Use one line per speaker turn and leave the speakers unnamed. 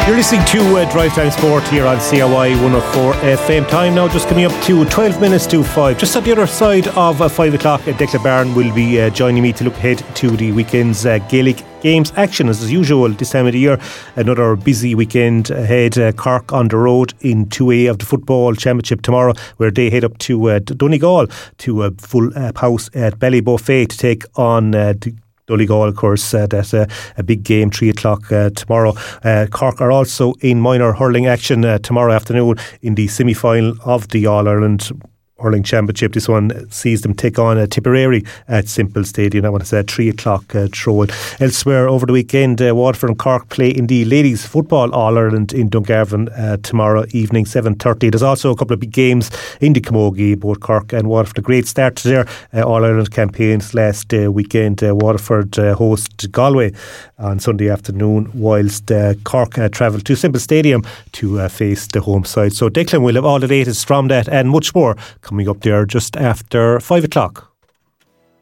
You're listening to Drive Time Sport here on CRY 104 FM. Time now just coming up to 12 minutes to 5. Just on the other side of 5 o'clock, Declan Byrne will be joining me to look ahead to the weekend's Gaelic Games action. As usual this time of the year, another busy weekend ahead. Cork on the road in 2A of the Football Championship tomorrow, where they head up to Donegal to a full house at Ballybofey to take on Donegal, of course. That's a big game, 3 o'clock tomorrow. Cork are also in minor hurling action tomorrow afternoon in the semi-final of the All-Ireland Hurling Championship. This one sees them take on Tipperary at Simple Stadium. That one is a 3 o'clock throw-in. Elsewhere over the weekend, Waterford and Cork play in the Ladies Football All-Ireland in Dungarvan tomorrow evening, 7:30. There's also a couple of big games in the Camogie, both Cork and Waterford. A great start to their All-Ireland campaigns last weekend. Waterford host Galway on Sunday afternoon, whilst Cork travel to Simple Stadium to face the home side. So Declan will have all the latest from that and much more coming up there just after 5 o'clock.